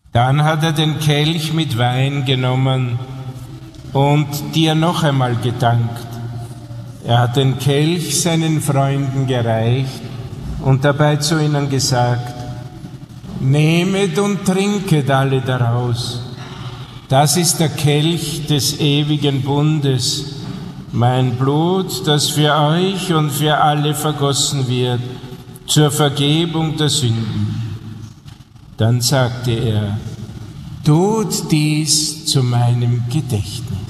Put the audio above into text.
Dann hat er den Kelch mit Wein genommen und dir noch einmal gedankt. Er hat den Kelch seinen Freunden gereicht und dabei zu ihnen gesagt: Nehmet und trinket alle daraus. Das ist der Kelch des ewigen Bundes, mein Blut, das für euch und für alle vergossen wird, zur Vergebung der Sünden. Dann sagte er: Tut dies zu meinem Gedächtnis.